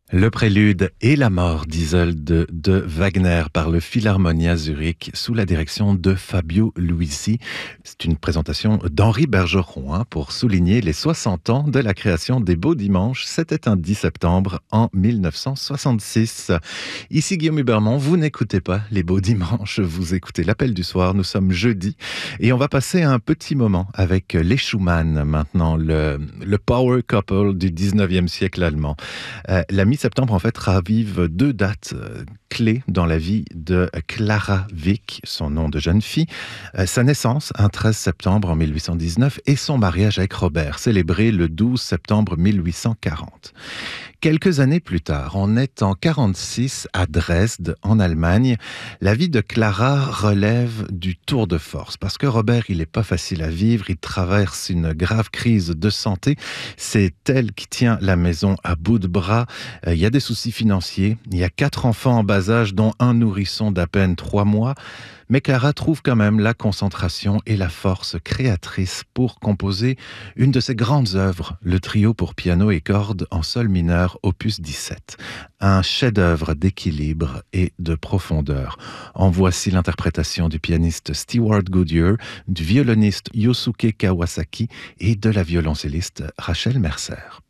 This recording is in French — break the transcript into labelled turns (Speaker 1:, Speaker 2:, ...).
Speaker 1: Le prélude et la mort d'Isolde de Wagner par le Philharmonia Zurich sous la direction de Fabio Luisi. C'est une présentation d'Henri Bergeron pour souligner les 60 ans de la création des Beaux Dimanches. C'était un 10 septembre en 1966. Ici Guillaume Hubermont, vous n'écoutez pas les Beaux Dimanches, vous écoutez l'Appel du soir. Nous sommes jeudi et on va passer un petit moment avec les Schumann maintenant, le power couple du 19e siècle allemand. La mi-septembre, en fait, ravive deux dates clés dans la vie de Clara Wieck, son nom de jeune fille. Sa naissance, un 13 septembre en 1819, et son mariage avec Robert, célébré le 12 septembre 1840. Quelques années plus tard, on est en 46 à Dresde, en Allemagne. La vie de Clara relève du tour de force, parce que Robert, il n'est pas facile à vivre, il traverse une grave crise de santé. C'est elle qui tient la maison à bout de bras. Il y a des soucis financiers, il y a 4 enfants en bas âge, dont un nourrisson d'à peine 3 mois. Mais Clara trouve quand même la concentration et la force créatrice pour composer une de ses grandes œuvres, le trio pour piano et cordes en sol mineur, opus 17. Un chef-d'œuvre d'équilibre et de profondeur. En voici l'interprétation du pianiste Stewart Goodyear, du violoniste Yosuke Kawasaki et de la violoncelliste Rachel Mercer.